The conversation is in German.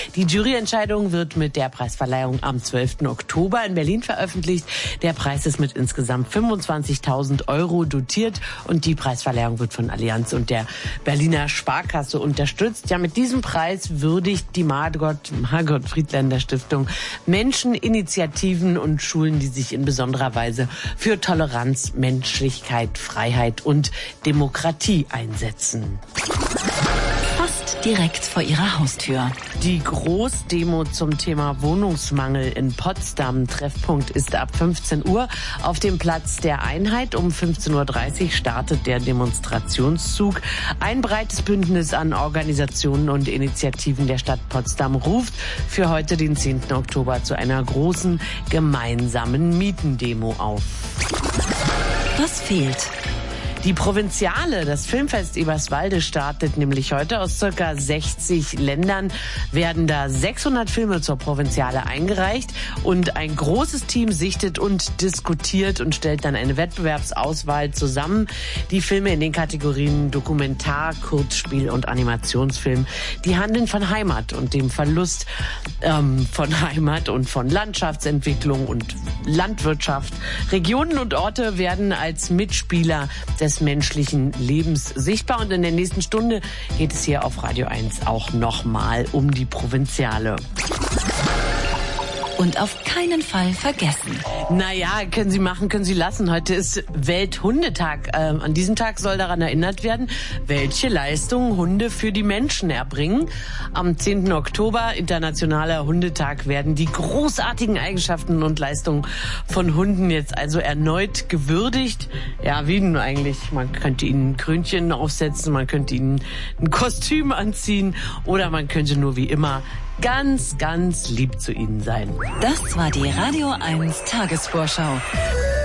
Die Juryentscheidung wird mit der Preisverleihung am 12. Oktober in Berlin veröffentlicht. Der Preis ist mit insgesamt 25.000 € dotiert und die Preisverleihung wird von Allianz und der Berliner Sparkasse unterstützt. Ja, mit diesem Preis würdigt die Margot Friedländer Stiftung Menschen, Initiativen und Schulen, die sich in besonderer Weise für Toleranz, Menschlichkeit, Freiheit und Demokratie einsetzen. Fast direkt vor ihrer Haustür. Die Großdemo zum Thema Wohnungsmangel in Potsdam. Treffpunkt ist ab 15 Uhr auf dem Platz der Einheit. Um 15.30 Uhr startet der Demonstrationszug. Ein breites Bündnis an Organisationen und Initiativen der Stadt Potsdam ruft für heute, den 10. Oktober, zu einer großen gemeinsamen Mietendemo auf. Was fehlt? Die Provinziale, das Filmfest Eberswalde, startet nämlich heute. Aus ca. 60 Ländern werden da 600 Filme zur Provinziale eingereicht und ein großes Team sichtet und diskutiert und stellt dann eine Wettbewerbsauswahl zusammen. Die Filme in den Kategorien Dokumentar, Kurzspiel und Animationsfilm, die handeln von Heimat und dem Verlust von Heimat und von Landschaftsentwicklung und Landwirtschaft. Regionen und Orte werden als Mitspieler des menschlichen Lebens sichtbar. Und in der nächsten Stunde geht es hier auf Radio 1 auch nochmal um die Provinziale. Und auf keinen Fall vergessen. Naja, können Sie machen, können Sie lassen. Heute ist Welthundetag. An diesem Tag soll daran erinnert werden, welche Leistungen Hunde für die Menschen erbringen. Am 10. Oktober, Internationaler Hundetag, werden die großartigen Eigenschaften und Leistungen von Hunden jetzt also erneut gewürdigt. Ja, wie denn eigentlich? Man könnte ihnen ein Krönchen aufsetzen, man könnte ihnen ein Kostüm anziehen oder man könnte nur wie immer ganz, ganz lieb zu ihnen sein. Das war die Radio 1 Tagesvorschau.